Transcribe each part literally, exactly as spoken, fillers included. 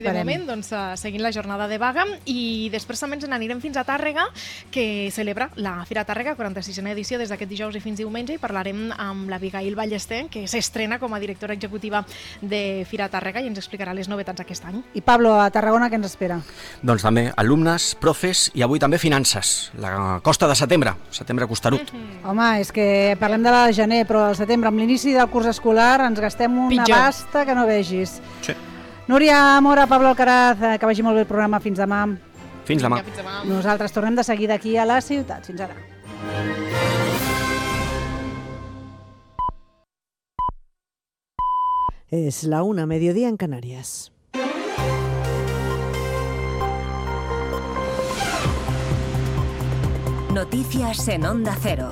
De moment, doncs, seguint la jornada de vaga i després també ens n'anirem fins a Tàrrega, que celebra la Fira Tàrrega, quaranta-sisena edició, des d'aquest dijous i fins diumenge, i parlarem amb l'Abigail Ballester, que s'estrena com a directora executiva de Fira Tàrrega i ens explicarà les novetats aquest any. I Pablo, a Tarragona què ens espera? Doncs també alumnes, profes i avui també finances. La costa de setembre, setembre costarut. Mm-hmm. Home, és que parlem de la gener, però al setembre, amb l'inici del curs escolar, ens gastem una Pitjor. basta que no vegis. Sí. Núria Mora, Pablo Alcaraz, que vagi molt bé el programa. Fins demà. Fins demà. Fins demà. Nosaltres tornem de seguida aquí a la ciutat. Fins ara. Es la una, mediodía en Canarias. Noticias en Onda Cero.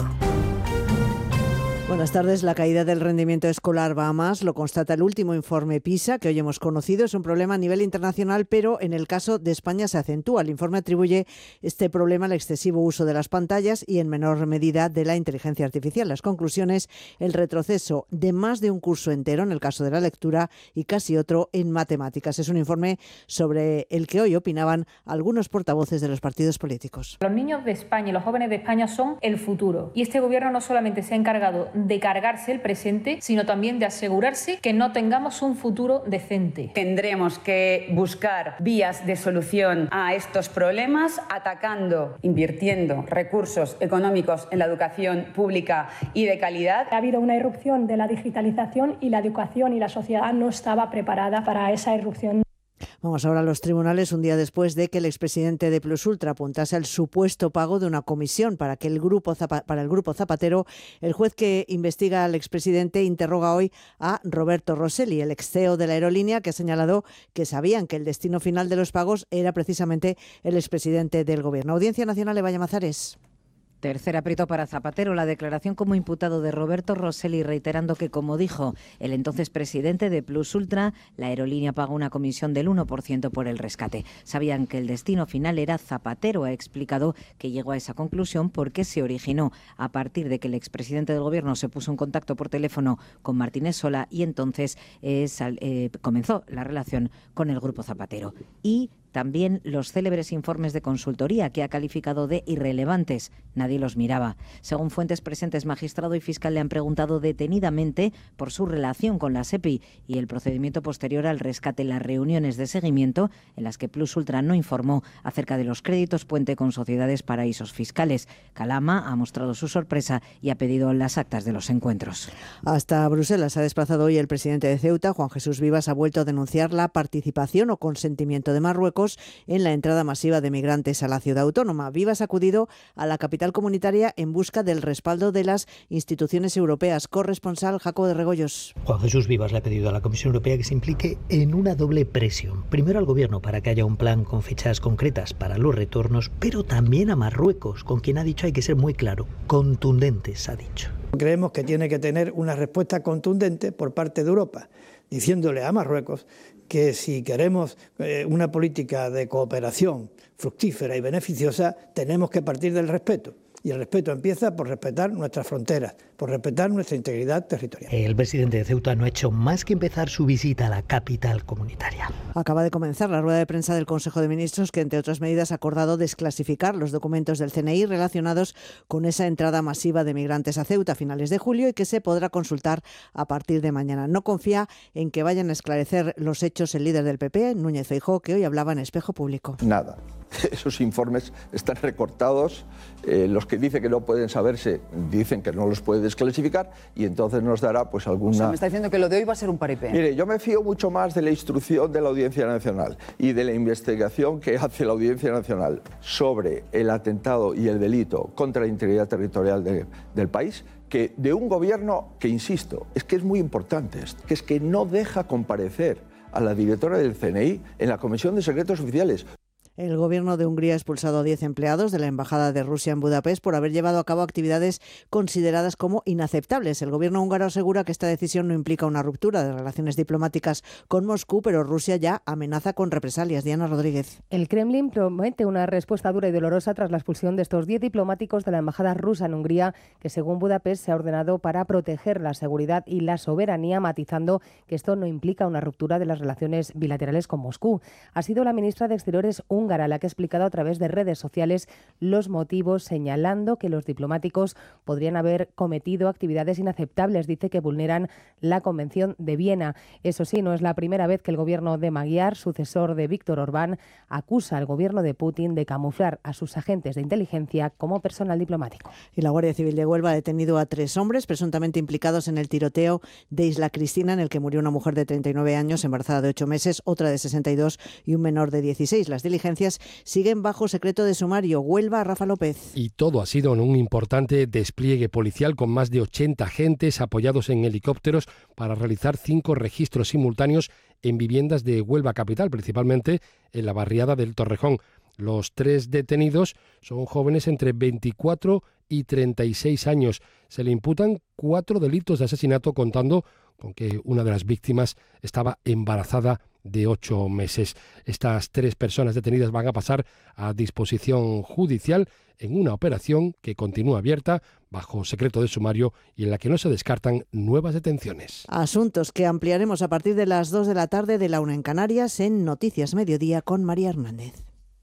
Buenas tardes. La caída del rendimiento escolar va a más, lo constata el último informe PISA que hoy hemos conocido. Es un problema a nivel internacional, pero en el caso de España se acentúa. El informe atribuye este problema al excesivo uso de las pantallas y en menor medida de la inteligencia artificial. Las conclusiones: el retroceso de más de un curso entero en el caso de la lectura y casi otro en matemáticas. Es un informe sobre el que hoy opinaban algunos portavoces de los partidos políticos. Los niños de España y los jóvenes de España son el futuro, y este gobierno no solamente se ha encargado de cargarse el presente, sino también de asegurarse que no tengamos un futuro decente. Tendremos que buscar vías de solución a estos problemas, atacando, invirtiendo recursos económicos en la educación pública y de calidad. Ha habido una irrupción de la digitalización y la educación y la sociedad no estaba preparada para esa irrupción. Vamos ahora a los tribunales. Un día después de que el expresidente de Plus Ultra apuntase al supuesto pago de una comisión para que el grupo Zapa- para el grupo Zapatero, el juez que investiga al expresidente interroga hoy a Roberto Rosselli, el ex C E O de la aerolínea, que ha señalado que sabían que el destino final de los pagos era precisamente el expresidente del gobierno. Audiencia Nacional, Eva Llamazares. Tercer aprieto para Zapatero, la declaración como imputado de Roberto Rosselli, reiterando que, como dijo el entonces presidente de Plus Ultra, la aerolínea pagó una comisión del uno por ciento por el rescate. Sabían que el destino final era Zapatero. Ha explicado que llegó a esa conclusión porque se originó a partir de que el expresidente del gobierno se puso en contacto por teléfono con Martínez Sola y entonces eh, sal, eh, comenzó la relación con el grupo Zapatero. Y también los célebres informes de consultoría que ha calificado de irrelevantes. Nadie los miraba. Según fuentes presentes, magistrado y fiscal le han preguntado detenidamente por su relación con la SEPI y el procedimiento posterior al rescate, las reuniones de seguimiento en las que Plus Ultra no informó acerca de los créditos puente con sociedades paraísos fiscales. Calama ha mostrado su sorpresa y ha pedido las actas de los encuentros. Hasta Bruselas ha desplazado hoy el presidente de Ceuta, Juan Jesús Vivas, ha vuelto a denunciar la participación o consentimiento de Marruecos en la entrada masiva de migrantes a la ciudad autónoma. Vivas ha acudido a la capital comunitaria en busca del respaldo de las instituciones europeas. Corresponsal Jacobo de Regoyos. Juan Jesús Vivas le ha pedido a la Comisión Europea que se implique en una doble presión. Primero al Gobierno para que haya un plan con fechas concretas para los retornos, pero también a Marruecos, con quien ha dicho hay que ser muy claro, contundentes, ha dicho. Creemos que tiene que tener una respuesta contundente por parte de Europa, diciéndole a Marruecos que si queremos eh, una política de cooperación fructífera y beneficiosa, tenemos que partir del respeto. Y el respeto empieza por respetar nuestras fronteras, por respetar nuestra integridad territorial. El presidente de Ceuta no ha hecho más que empezar su visita a la capital comunitaria. Acaba de comenzar la rueda de prensa del Consejo de Ministros, que entre otras medidas ha acordado desclasificar los documentos del C N I relacionados con esa entrada masiva de migrantes a Ceuta a finales de julio y que se podrá consultar a partir de mañana. No confía en que vayan a esclarecer los hechos el líder del P P, Núñez Feijóo, que hoy hablaba en Espejo Público. Nada. Esos informes están recortados, eh, los que dicen que no pueden saberse dicen que no los puede desclasificar y entonces nos dará pues alguna... O sea, me está diciendo que lo de hoy va a ser un paripé. Mire, yo me fío mucho más de la instrucción de la Audiencia Nacional y de la investigación que hace la Audiencia Nacional sobre el atentado y el delito contra la integridad territorial de, del país que de un gobierno que, insisto, es que es muy importante esto, que es que no deja comparecer a la directora del C N I en la Comisión de Secretos Oficiales. El gobierno de Hungría ha expulsado a diez empleados de la Embajada de Rusia en Budapest por haber llevado a cabo actividades consideradas como inaceptables. El gobierno húngaro asegura que esta decisión no implica una ruptura de relaciones diplomáticas con Moscú, pero Rusia ya amenaza con represalias. Diana Rodríguez. El Kremlin promete una respuesta dura y dolorosa tras la expulsión de estos diez diplomáticos de la Embajada rusa en Hungría, que según Budapest se ha ordenado para proteger la seguridad y la soberanía, matizando que esto no implica una ruptura de las relaciones bilaterales con Moscú. Ha sido la ministra de Exteriores húngara la que ha explicado a través de redes sociales los motivos, señalando que los diplomáticos podrían haber cometido actividades inaceptables. Dice que vulneran la Convención de Viena. Eso sí, no es la primera vez que el gobierno de Magyar, sucesor de Víctor Orbán, acusa al gobierno de Putin de camuflar a sus agentes de inteligencia como personal diplomático. Y la Guardia Civil de Huelva ha detenido a tres hombres presuntamente implicados en el tiroteo de Isla Cristina, en el que murió una mujer de treinta y nueve años, embarazada de ocho meses, otra de sesenta y dos y un menor de dieciséis. Las diligencias siguen bajo secreto de sumario. Huelva, Rafa López. Y todo ha sido en un importante despliegue policial con más de ochenta agentes apoyados en helicópteros para realizar cinco registros simultáneos en viviendas de Huelva capital, principalmente en la barriada del Torrejón. Los tres detenidos son jóvenes entre veinticuatro y treinta y seis años. Se le imputan cuatro delitos de asesinato, contando con que una de las víctimas estaba embarazada de ocho meses. Estas tres personas detenidas van a pasar a disposición judicial en una operación que continúa abierta bajo secreto de sumario y en la que no se descartan nuevas detenciones. Asuntos que ampliaremos a partir de las dos de la tarde de la una en Canarias en Noticias Mediodía con María Hernández.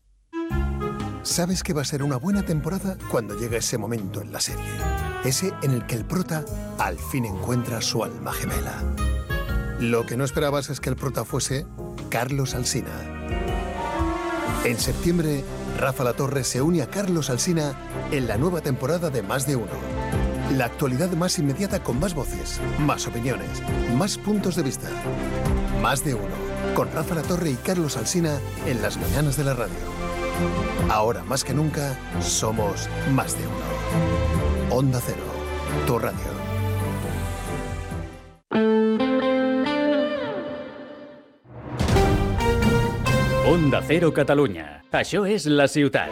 Sabes que va a ser una buena temporada cuando llega ese momento en la serie. Ese en el que el prota al fin encuentra su alma gemela. Lo que no esperabas es que el prota fuese Carlos Alsina. En septiembre, Rafa Latorre se une a Carlos Alsina en la nueva temporada de Más de Uno. La actualidad más inmediata con más voces, más opiniones, más puntos de vista. Más de Uno, con Rafa Latorre y Carlos Alsina en las mañanas de la radio. Ahora más que nunca, somos Más de Uno. Onda Cero, tu radio. Onda Cero Catalunya. Això és La Ciutat.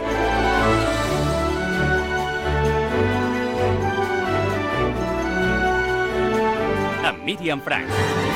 Amb Míriam Frank.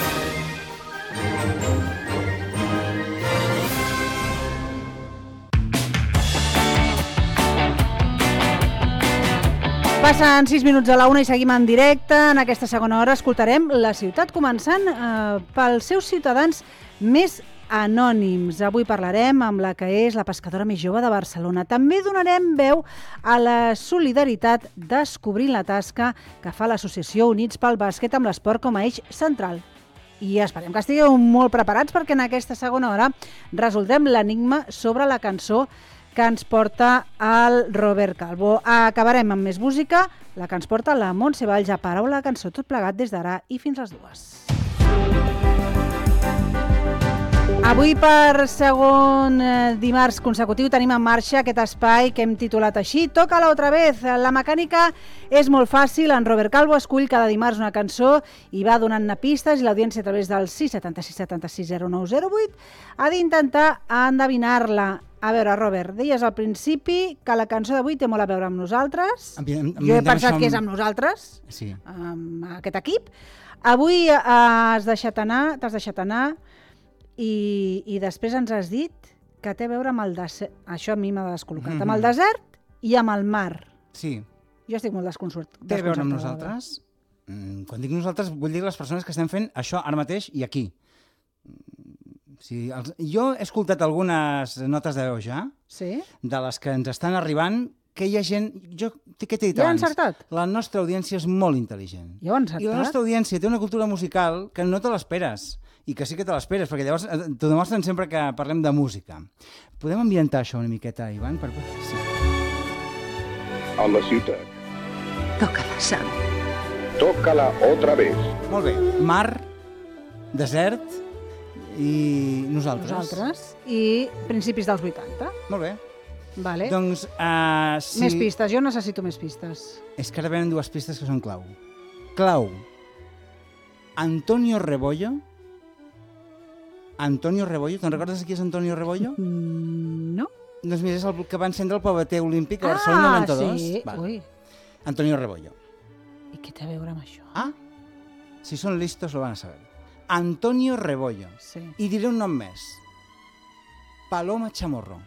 Passen sis minuts a la una i seguim en directe. En aquesta segona hora escoltarem La Ciutat, començant eh, pels seus ciutadans més anònims. Avui parlarem amb la que és la pescadora més jove de Barcelona. També donarem veu a la solidaritat descobrint la tasca que fa l'associació Units pel Bàsquet amb l'esport com a eix central. I esperem que estigueu molt preparats perquè en aquesta segona hora resoldrem l'enigma sobre la cançó que ens porta el Robert Calvo. Acabarem amb més música, la que ens porta la Montse Valls a Paraula la cançó, tot plegat des d'ara i fins les dues. Avui, per segon dimarts consecutiu, tenim en marxa aquest espai que hem titulat així, Tócala otra vez. La mecànica és molt fàcil, en Robert Calvo escull cada dimarts una cançó i va donant-ne pistes i l'audiència a través del sis setanta sis setanta sis zero nou zero vuit ha d'intentar endevinar-la. A veure, Robert, deies al principi que la cançó d'avui té molt a veure amb nosaltres. Em, em, jo he pensat som... que és amb nosaltres, sí. amb aquest equip. Avui has deixat anar, t'has deixat anar i, i després ens has dit que té a veure amb el desert. Això a mi m'ha descol·locat. Mm-hmm. Amb el desert i amb el mar. Sí. Jo estic molt desconcertada. Té a veure amb nosaltres? Mm, quan dic nosaltres vull dir les persones que estem fent això ara mateix i aquí. Sí, els... Jo he escoltat algunes notes de veu ja, sí? De les que ens estan arribant, que hi ha gent... Jo, què t'he dit ja abans? Ja he encertat? La nostra audiència és molt intel·ligent. Ja he encertat? I la nostra audiència té una cultura musical que no te l'esperes, i que sí que te l'esperes, perquè llavors t'ho demostren sempre que parlem de música. Podem ambientar això una miqueta, Ivan? Per... Sí. A la ciutat. Tócala, Sam. Tócala otra vez. Molt bé. Mar, desert... i nosaltres. Nosaltres. I principis dels vuitanta. Molt bé. Vale. Doncs, uh, si... Més pistes, jo necessito més pistes. És que ara venen dues pistes que són clau. Clau. Antonio Rebollo. Antonio Rebollo. Te'n recordes qui és Antonio Rebollo? Mm, no. Doncs mira, és el que va encendre el pavete olímpic a Barcelona Ah, noranta-dos. sí. Vale. Ui. Antonio Rebollo. I què té a veure amb això? Ah, si són listos lo van a saber. Antonio Rebollo. Sí. I diré un nom més. Paloma Chamorro.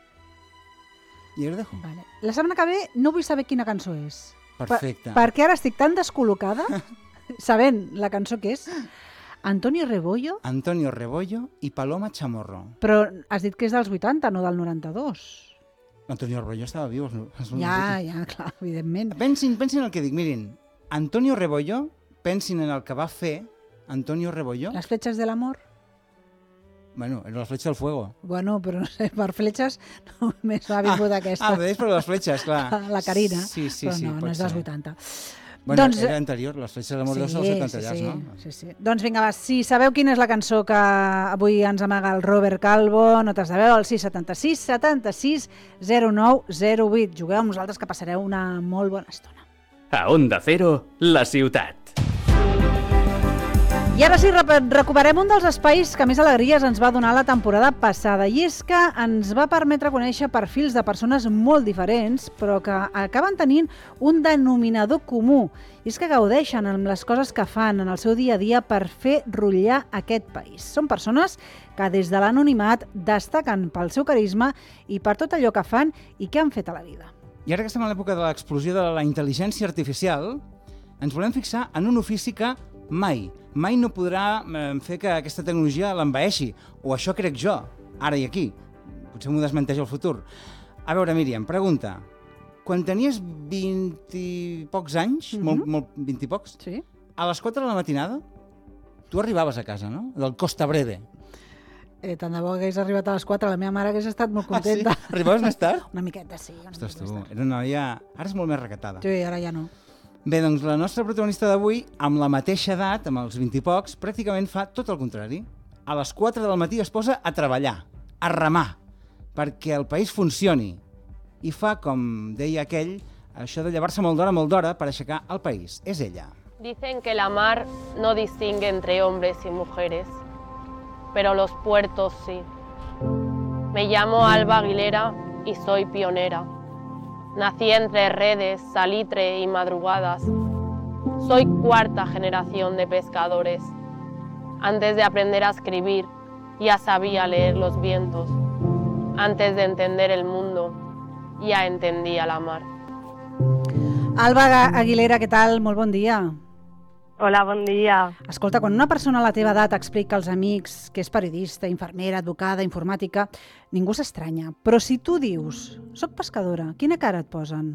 I ara ho dejo. Vale. La setmana que ve no vull saber quina cançó és. Perfecte. Per, perquè ara estic tan descol·locada, sabent la cançó que és, Antonio Rebollo, Antonio Rebollo i Paloma Chamorro. però has dit que és dels vuitanta, no del noranta-dos. Antonio Rebollo estava viu. Els, els Ja, ja, clar, evidentment. Pensin, pensin el que dic. Mirin, Antonio Rebollo, pensin en el que va fer Antonio Rebollo. Les fletxes de l'amor? Bueno, era la fletxa del fuego. Bueno, però no sé, per fletxes només m'ha vingut ah, aquesta. Ah, ho deies per les fletxes, clar. La Carina, sí, sí, però sí, no, no pot és dels ser. vuitanta. Bueno, doncs, era anterior, les fletxes de l'amor sí, deus ser dels setanta sí, llars, sí, no? Sí, sí. Doncs vinga, va, si sabeu quina és la cançó que avui ens amaga el Robert Calvo, notes de veu al sis setanta-sis setanta-sis zero nou zero vuit. Jugueu amb nosaltres que passareu una molt bona estona. A Onda Cero, la ciutat. I ara sí, recuperem un dels espais que més alegries ens va donar la temporada passada, i és que ens va permetre conèixer perfils de persones molt diferents, però que acaben tenint un denominador comú, i és que gaudeixen amb les coses que fan en el seu dia a dia per fer rotllar aquest país. Són persones que des de l'anonimat destaquen pel seu carisma i per tot allò que fan i que han fet a la vida. I ara que estem a l'època de l'explosió de la intel·ligència artificial, ens volem fixar en un ofici que mai, mai no podrà fer que aquesta tecnologia l'envaeixi. O això crec jo, ara i aquí. Potser m'ho desmenteix el futur. A veure, Míriam, pregunta. Quan tenies vint i pocs anys, mm-hmm. molt, molt, vint i pocs, sí. A les quatre de la matinada, tu arribaves a casa, no? Del Costa Breve. Eh, tant de bo hagués arribat a les quatre, la meva mare hagués estat molt contenta. Ah, sí? Arribaves més tard? Una miqueta, sí. Una Ostres, miqueta tu, era una noia... Ara és molt més recatada. Sí, ara ja no. Bé, doncs la nostra protagonista d'avui, amb la mateixa edat, amb els vint i pocs, pràcticament fa tot el contrari. A les quatre del matí es posa a treballar, a remar, perquè el país funcioni. I fa, com deia aquell, això de llevar-se molt d'hora, molt d'hora, per aixecar el país. És ella. Dicen que la mar no distingue entre hombres y mujeres, pero los puertos sí. Me llamo Alba Aguilera y soy pionera. Nací entre redes, salitre y madrugadas. Soy cuarta generación de pescadores. Antes de aprender a escribir, ya sabía leer los vientos. Antes de entender el mundo, ya entendía la mar. Alba Aguilera, què tal? Molt bon dia. Hola, bon dia. Escolta, quan una persona a la teva edat explica als amics que és periodista, infermera, advocada, informàtica, ningú s'estranya. Però si tu dius, soc pescadora, quina cara et posen?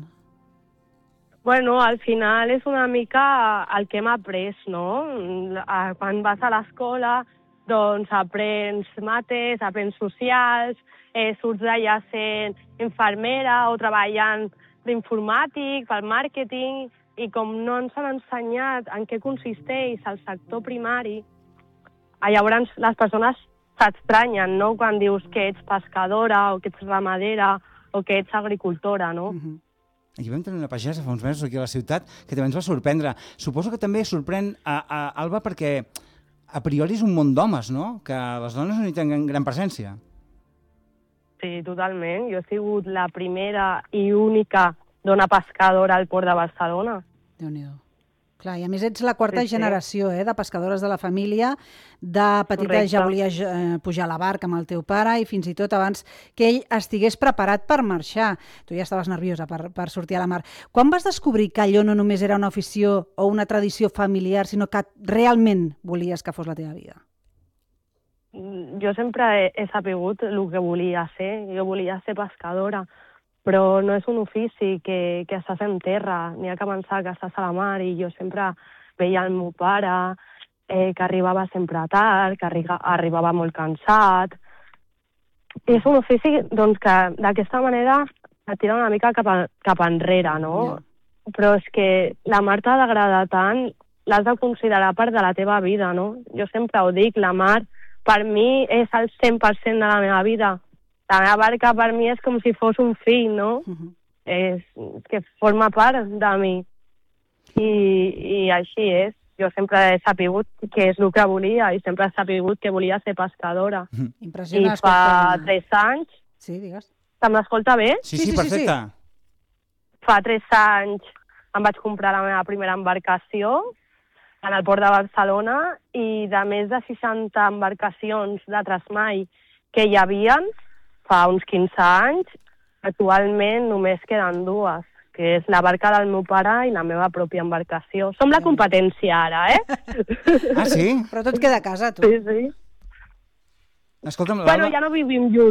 Bueno, al final és una mica el que hem après, no? Quan vas a l'escola, doncs aprens mates, aprens socials, eh, surts d'allà sent infermera o treballant d'informàtic, pel màrqueting, i com no ens han ensenyat en què consisteix el sector primari, llavors les persones s'estranyen, no?, quan dius que ets pescadora o que ets ramadera o que ets agricultora, no? Uh-huh. Aquí vam tenir una pagesa fa uns mesos aquí a la ciutat que també ens va sorprendre. Suposo que també sorprèn a, a Alba perquè a priori és un món d'homes, no?, que les dones no hi tenen gran presència. Sí, totalment. Jo he sigut la primera i única dona pescadora al Port de Barcelona. Déu-n'hi-do. Clar, i a més ets la quarta Sí, sí. generació eh, de pescadores de la família. De petita Correcte. ja volies eh, pujar a la barca amb el teu pare i fins i tot abans que ell estigués preparat per marxar. Tu ja estaves nerviosa per, per sortir a la mar. Quan vas descobrir que allò no només era una afició o una tradició familiar, sinó que realment volies que fos la teva vida? Jo sempre he, he sapigut el que volia ser. Jo volia ser pescadora, però no és un ofici que, que estàs en terra, n'hi ha que pensar que estàs a la mar, i jo sempre veia el meu pare, eh, que arribava sempre tard, que arri arribava molt cansat. I és un ofici doncs, que d'aquesta manera et tira una mica cap, a, cap enrere, no? Yeah. Però és que la mar t'ha d'agradar tant, l'has de considerar part de la teva vida, no? Jo sempre ho dic, la mar per mi és el cent per cent de la meva vida. La meva barca per mi és com si fos un fill, no? Uh-huh. És que forma part de mi. I, i així és. Jo sempre he sapigut què és el que volia i sempre he sapigut que volia ser pescadora. Impressiona. I fa tres anys... Sí, digues. Se m'escolta bé? Sí, sí, perfecte. Fa tres anys em vaig comprar la meva primera embarcació en el port de Barcelona i de més de seixanta embarcacions de trasmai que hi havien fa uns quinze anys, actualment només queden dues, que és la barca del meu pare i la meva pròpia embarcació. Som la competència ara, eh? Ah, sí? Però tot queda a casa, tu. Sí, sí. Escolta'm, bueno, ja no vivim junts.